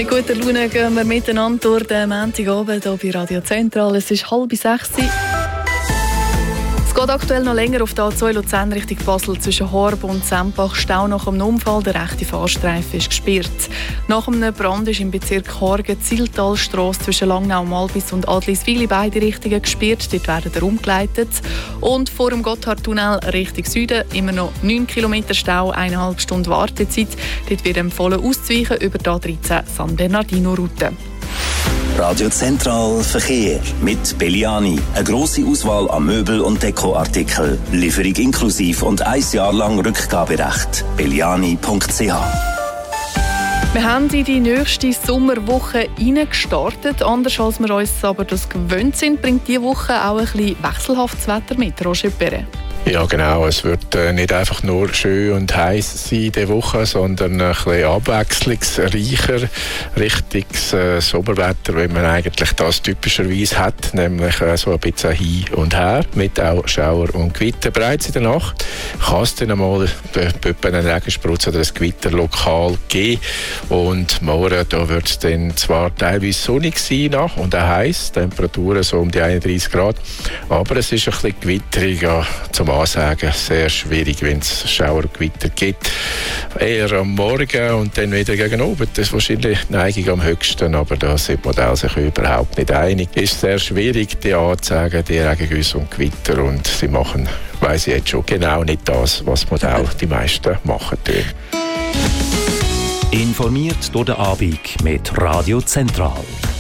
Mit guter Laune gehen wir miteinander durch den Montagabend hier bei Radio Zentral. Es ist 5:30. Es geht aktuell noch länger auf der A2 Luzern Richtung Basel zwischen Horb und Sempach. Stau nach einem Unfall, der rechte Fahrstreifen ist gesperrt. Nach einem Brand ist im Bezirk Horgen die Ziltalstrasse zwischen Langnau-Malbis und Adliswil in beide Richtungen gesperrt. Dort werden wir umgeleitet. Und vor dem Gotthardtunnel Richtung Süden immer noch 9 Kilometer Stau, 1,5 Stunden Wartezeit. Dort wird empfohlen auszuweichen über die A13 San Bernardino-Route. Radio Zentral Verkehr mit Belliani. Eine grosse Auswahl an Möbel- und Dekoartikeln. Lieferung inklusiv und 1 Jahr lang Rückgaberecht. Belliani.ch. Wir haben in die nächste Sommerwoche reingestartet. Anders als wir uns aber das gewöhnt sind, bringt diese Woche auch ein bisschen wechselhaftes Wetter mit. Roger Perret. Ja, genau. Es wird nicht einfach nur schön und heiß sein diese Woche, sondern ein bisschen abwechslungsreicher, richtiges Sommerwetter, wie man eigentlich das typischerweise hat, nämlich so ein bisschen hin und her, mit auch Schauer und Gewitter. Bereits in der Nacht kann es dann einmal einen Regensprutz oder ein Gewitter lokal geben. Und morgen da wird es dann zwar teilweise sonnig sein und auch heiß, Temperaturen so um die 31 Grad, aber es ist ein bisschen gewitterig, ja, zum Ansagen sehr schwierig, wenn es Schauergewitter gibt. Eher am Morgen und dann wieder gegen oben. Das ist wahrscheinlich die Neigung am höchsten, aber da sind die Modelle sich überhaupt nicht einig. Es ist sehr schwierig, die anzusagen, die Regengüsse und Gewitter, und sie machen, weiss ich jetzt schon, genau nicht das, was Modelle die meisten machen. Informiert durch den Abend mit Radio Zentral.